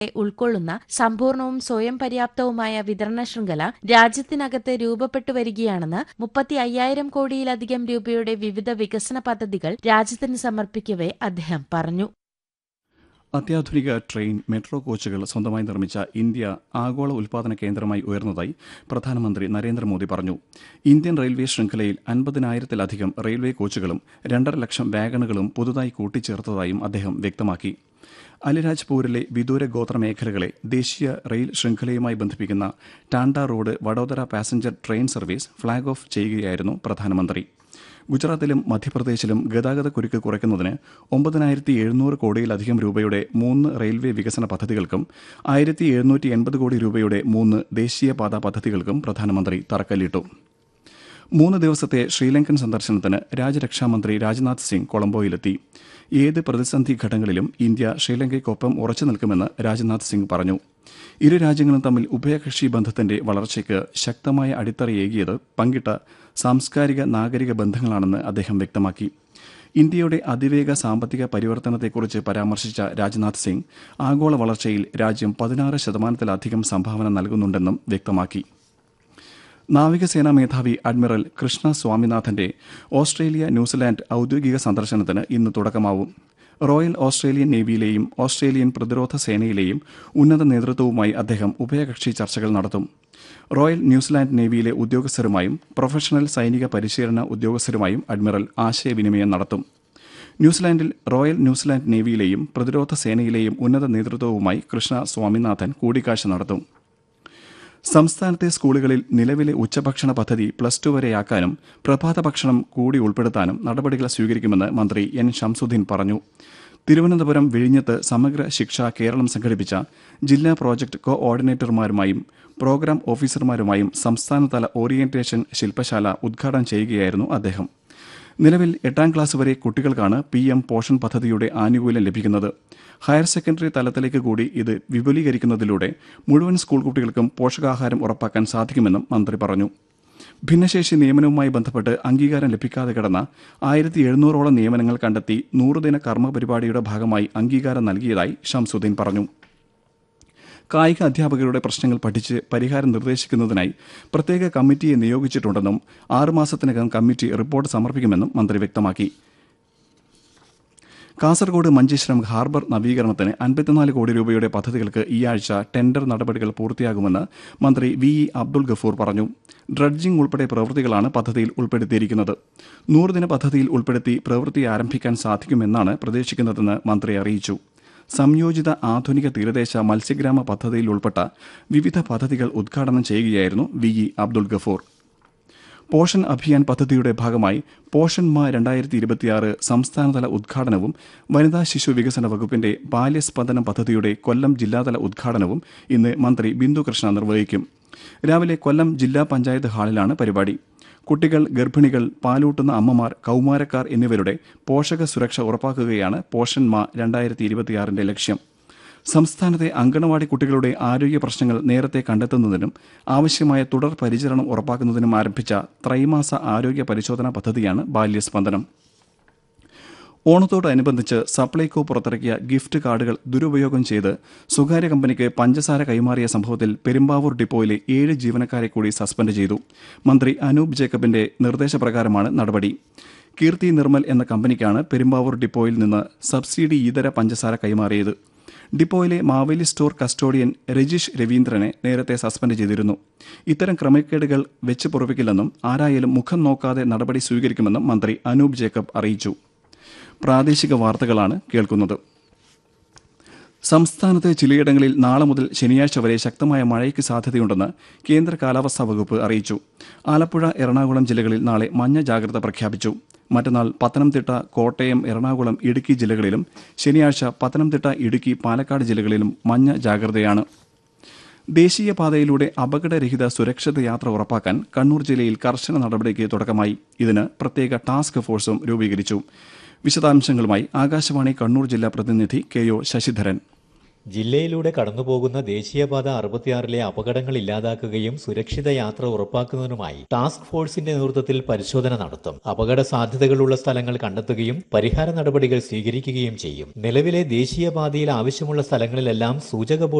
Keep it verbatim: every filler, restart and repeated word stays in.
ഉൾക്കൊള്ളുന്ന സമ്പൂർണവും സ്വയം പര്യാപ്തവുമായ വിതരണ ശൃംഖല രാജ്യത്തിനകത്ത് രൂപപ്പെട്ടു വരികയാണെന്ന് മുപ്പത്തി അയ്യായിരം കോടിയിലധികം രൂപയുടെ വിവിധ വികസന പദ്ധതികൾ രാജ്യത്തിന് സമർപ്പിക്കവെ അദ്ദേഹം പറഞ്ഞു. അത്യാധുനിക ട്രെയിൻ, മെട്രോ കോച്ചുകൾ സ്വന്തമായി നിർമ്മിച്ച ഇന്ത്യ ആഗോള ഉൽപ്പാദന കേന്ദ്രമായി ഉയർന്നതായി പ്രധാനമന്ത്രി നരേന്ദ്രമോദി പറഞ്ഞു. ഇന്ത്യൻ റെയിൽവേ ശൃംഖലയിൽ അൻപതിനായിരത്തിലധികം റെയിൽവേ കോച്ചുകളും രണ്ടര ലക്ഷം വാഗണുകളും പുതുതായി കൂട്ടിച്ചേർത്തതായും അദ്ദേഹം വ്യക്തമാക്കി. അലിരാജ്പൂരിലെ വിദൂര ഗോത്ര മേഖലകളെ ദേശീയ റെയിൽ ശൃംഖലയുമായി ബന്ധിപ്പിക്കുന്ന ടാൻഡ road Vadodara passenger train service flag off ചെയ്യുകയായിരുന്നു പ്രധാനമന്ത്രി. ഗുജറാത്തിലും മധ്യപ്രദേശിലും ഗതാഗത കുരുക്ക് കുറയ്ക്കുന്നതിന് ഒമ്പതിനായിരത്തി എഴുന്നൂറ് കോടിയിലധികം രൂപയുടെ മൂന്ന് റെയിൽവേ വികസന പദ്ധതികൾക്കും ആയിരത്തി എഴുന്നൂറ്റി എൺപത് കോടി രൂപയുടെ മൂന്ന് ദേശീയപാത പദ്ധതികൾക്കും പ്രധാനമന്ത്രി തറക്കല്ലിട്ടു. മൂന്ന് ദിവസത്തെ ശ്രീലങ്കൻ സന്ദർശനത്തിന് രാജ്യരക്ഷാമന്ത്രി രാജ്നാഥ് സിംഗ് കൊളംബോയിലെത്തി. ഏത് പ്രതിസന്ധി ഘട്ടങ്ങളിലും ഇന്ത്യ ശ്രീലങ്കയ്ക്കൊപ്പം ഉറച്ചു നിൽക്കുമെന്ന് രാജ്നാഥ് സിംഗ് പറഞ്ഞു. ഇരു രാജ്യങ്ങളും തമ്മിൽ ഉഭയകക്ഷി ബന്ധത്തിന്റെ വളർച്ചയ്ക്ക് ശക്തമായ അടിത്തറയേകിയത് പങ്കിട്ട സാംസ്കാരിക നാഗരിക ബന്ധങ്ങളാണെന്ന് അദ്ദേഹം വ്യക്തമാക്കി. ഇന്ത്യയുടെ അതിവേഗ സാമ്പത്തിക പരിവർത്തനത്തെക്കുറിച്ച് പരാമർശിച്ച രാജ്നാഥ് സിംഗ് ആഗോള വളർച്ചയിൽ രാജ്യം പതിനാറ് ശതമാനത്തിലധികം സംഭാവന നൽകുന്നുണ്ടെന്നും വ്യക്തമാക്കി. നാവികസേനാ മേധാവി അഡ്മിറൽ കൃഷ്ണ സ്വാമിനാഥന്റെ ഓസ്ട്രേലിയ ന്യൂസിലാൻഡ് ഔദ്യോഗിക സന്ദർശനത്തിന് ഇന്ന് തുടക്കമാവും. റോയൽ ഓസ്ട്രേലിയൻ നേവിയിലെയും ഓസ്ട്രേലിയൻ പ്രതിരോധ സേനയിലെയും ഉന്നത നേതൃത്വവുമായി അദ്ദേഹം ഉഭയകക്ഷി ചർച്ചകൾ നടത്തും. റോയൽ ന്യൂസിലാൻഡ് നേവിയിലെ ഉദ്യോഗസ്ഥരുമായും പ്രൊഫഷണൽ സൈനിക പരിശീലന ഉദ്യോഗസ്ഥരുമായും അഡ്മിറൽ ആശയവിനിമയം നടത്തും. ന്യൂസിലാൻഡിൽ റോയൽ ന്യൂസിലാൻഡ് നേവിയിലെയും പ്രതിരോധ സേനയിലെയും ഉന്നത നേതൃത്വവുമായി കൃഷ്ണ സ്വാമിനാഥൻ കൂടിക്കാഴ്ച നടത്തും. സംസ്ഥാനത്തെ സ്കൂളുകളിൽ നിലവിലെ ഉച്ചഭക്ഷണ പദ്ധതി പ്ലസ് ടു വരെയാക്കാനും പ്രഭാത ഭക്ഷണം കൂടി ഉൾപ്പെടുത്താനും നടപടികൾ സ്വീകരിക്കുമെന്ന് മന്ത്രി എൻ ഷംസുദ്ദീൻ പറഞ്ഞു. തിരുവനന്തപുരം വിഴിഞ്ഞത്ത് സമഗ്ര ശിക്ഷ കേരളം സംഘടിപ്പിച്ച ജില്ലാ പ്രോജക്ട് കോ ഓർഡിനേറ്റർമാരുമായും പ്രോഗ്രാം ഓഫീസർമാരുമായും സംസ്ഥാനതല ഓറിയന്റേഷൻ ശില്പശാല ഉദ്ഘാടനം ചെയ്യുകയായിരുന്നു അദ്ദേഹം. നിലവിൽ എട്ടാം ക്ലാസ് വരെ കുട്ടികൾക്കാണ് പി എം പോഷൺ പദ്ധതിയുടെ ആനുകൂല്യം ലഭിക്കുന്നത്. ഹയർ സെക്കൻഡറി തലത്തിലേക്ക് കൂടി ഇത് വിപുലീകരിക്കുന്നതിലൂടെ മുഴുവൻ സ്കൂൾ കുട്ടികൾക്കും പോഷകാഹാരം ഉറപ്പാക്കാൻ സാധിക്കുമെന്നും മന്ത്രി പറഞ്ഞു. ഭിന്നശേഷി നിയമനവുമായി ബന്ധപ്പെട്ട് അംഗീകാരം ലഭിക്കാതെ കിടന്ന ആയിരത്തി എഴുന്നൂറോളം നിയമനങ്ങൾ കണ്ടെത്തി നൂറുദിന കർമ്മ പരിപാടിയുടെ ഭാഗമായി അംഗീകാരം നൽകിയതായി ഷംസുദ്ദീൻ പറഞ്ഞു. കായിക അധ്യാപകരുടെ പ്രശ്നങ്ങൾ പഠിച്ച് പരിഹാരം നിർദ്ദേശിക്കുന്നതിനായി പ്രത്യേക കമ്മിറ്റിയെ നിയോഗിച്ചിട്ടുണ്ടെന്നും ആറുമാസത്തിനകം കമ്മിറ്റി റിപ്പോർട്ട് സമർപ്പിക്കുമെന്നും മന്ത്രി വ്യക്തമാക്കി. കാസർഗോഡ് മഞ്ചേശ്വരം ഹാർബർ നവീകരണത്തിന് അൻപത്തിനാല് കോടി രൂപയുടെ പദ്ധതികൾക്ക് ഈ ആഴ്ച ടെൻഡർ നടപടികൾ പൂർത്തിയാകുമെന്ന് മന്ത്രി വി ഇ അബ്ദുൾ ഗഫൂർ പറഞ്ഞു. ഡ്രഡ്ജിംഗ് ഉൾപ്പെടെ പ്രവൃത്തികളാണ് പദ്ധതിയിൽ ഉൾപ്പെടുത്തിയിരിക്കുന്നത്. നൂറുദിന പദ്ധതിയിൽ ഉൾപ്പെടുത്തി പ്രവൃത്തി ആരംഭിക്കാൻ സാധിക്കുമെന്നാണ് പ്രതീക്ഷിക്കുന്നതെന്ന് മന്ത്രി അറിയിച്ചു. സംയോജിത ആധുനിക തീരദേശ മത്സ്യഗ്രാമ പദ്ധതിയിൽ ഉൾപ്പെട്ട വിവിധ പദ്ധതികൾ ഉദ്ഘാടനം ചെയ്യുകയായിരുന്നു V E Abdul Gafoor. Portion Abhiyan പദ്ധതിയുടെ ഭാഗമായി പോഷൻ മാ രണ്ടായിരത്തി ഇരുപത്തിയാറ് സംസ്ഥാനതല ഉദ്ഘാടനവും വനിതാ ശിശു വികസന വകുപ്പിന്റെ ബാല്യസ്പന്ദനം പദ്ധതിയുടെ കൊല്ലം ജില്ലാതല ഉദ്ഘാടനവും ഇന്ന് മന്ത്രി ബിന്ദു കൃഷ്ണ നിർവഹിക്കും. രാവിലെ കൊല്ലം ജില്ലാ പഞ്ചായത്ത് ഹാളിലാണ് പരിപാടി. കുട്ടികൾ, ഗർഭിണികൾ, പാലൂട്ടുന്ന അമ്മമാർ, കൌമാരക്കാർ എന്നിവരുടെ പോഷക സുരക്ഷ ഉറപ്പാക്കുകയാണ് പോഷൻ മാ രണ്ടായിരത്തി ഇരുപത്തിയാറിന്റെ ലക്ഷ്യം. സംസ്ഥാനത്തെ അങ്കണവാടി കുട്ടികളുടെ ആരോഗ്യ പ്രശ്നങ്ങൾ നേരത്തെ കണ്ടെത്തുന്നതിനും ആവശ്യമായ തുടർ പരിചരണം ഉറപ്പാക്കുന്നതിനും ആരംഭിച്ച ത്രൈമാസ ആരോഗ്യ പരിശോധനാ പദ്ധതിയാണ് ബാല്യസ്പന്ദനം. ഓണത്തോടനുബന്ധിച്ച് സപ്ലൈകോ പുറത്തിറക്കിയ ഗിഫ്റ്റ് കാർഡുകൾ ദുരുപയോഗം ചെയ്ത് സ്വകാര്യ കമ്പനിക്ക് പഞ്ചസാര കൈമാറിയ സംഭവത്തിൽ പെരുമ്പാവൂർ ഡിപ്പോയിലെ ഏഴ് ജീവനക്കാരെ കൂടി സസ്പെൻഡ് ചെയ്തു. മന്ത്രി അനൂപ് ജേക്കബിന്റെ നിർദ്ദേശപ്രകാരമാണ് നടപടി. കീർത്തി നിർമ്മൽ എന്ന കമ്പനിക്കാണ് പെരുമ്പാവൂർ ഡിപ്പോയിൽ നിന്ന് സബ്സിഡി ഇതര പഞ്ചസാര കൈമാറിയത്. ഡിപ്പോയിലെ മാവേലി സ്റ്റോർ കസ്റ്റോഡിയൻ രജീഷ് രവീന്ദ്രനെ നേരത്തെ സസ്പെൻഡ് ചെയ്തിരുന്നു. ഇത്തരം ക്രമക്കേടുകൾ വെച്ച് പൊറുപ്പിക്കില്ലെന്നും ആരായാലും മുഖം നോക്കാതെ നടപടി സ്വീകരിക്കുമെന്നും മന്ത്രി അനൂപ് ജേക്കബ് അറിയിച്ചു. പ്രാദേശിക വാർത്തകളാണ് കേൾക്കുന്നത്. സംസ്ഥാനത്ത് ചിലയിടങ്ങളിൽ നാളെ മുതൽ ശനിയാഴ്ച വരെ ശക്തമായ മഴയ്ക്ക് സാധ്യതയുണ്ടെന്ന് കേന്ദ്ര കാലാവസ്ഥാ വകുപ്പ് അറിയിച്ചു. ആലപ്പുഴ, എറണാകുളം ജില്ലകളിൽ നാളെ മഞ്ഞ ജാഗ്രത പ്രഖ്യാപിച്ചു. മറ്റന്നാൾ പത്തനംതിട്ട, കോട്ടയം, എറണാകുളം, ഇടുക്കി ജില്ലകളിലും ശനിയാഴ്ച പത്തനംതിട്ട, ഇടുക്കി, പാലക്കാട് ജില്ലകളിലും മഞ്ഞ ജാഗ്രതയാണ്. ദേശീയപാതയിലൂടെ അപകടരഹിത സുരക്ഷിത യാത്ര ഉറപ്പാക്കാൻ കണ്ണൂർ ജില്ലയിൽ കർശന നടപടിക്ക് തുടക്കമായി. ഇതിന് പ്രത്യേക ടാസ്ക് ഫോഴ്സും രൂപീകരിച്ചു. വിശദാംശങ്ങളുമായി ആകാശവാണി കണ്ണൂർ ജില്ലാ പ്രതിനിധി കെ ഒ ശശിധരൻ. ജില്ലയിലൂടെ കടന്നുപോകുന്ന ദേശീയപാത അറുപത്തിയാറിലെ അപകടങ്ങൾ ഇല്ലാതാക്കുകയും സുരക്ഷിത യാത്ര ഉറപ്പാക്കുന്നതിനുമായി ടാസ്ക് ഫോഴ്സിന്റെ നേതൃത്വത്തിൽ പരിശോധന നടത്തും. അപകട സാധ്യതകളുള്ള സ്ഥലങ്ങൾ കണ്ടെത്തുകയും പരിഹാര നടപടികൾ സ്വീകരിക്കുകയും ചെയ്യും. നിലവിലെ ദേശീയപാതയിൽ ആവശ്യമുള്ള സ്ഥലങ്ങളിലെല്ലാം സൂചക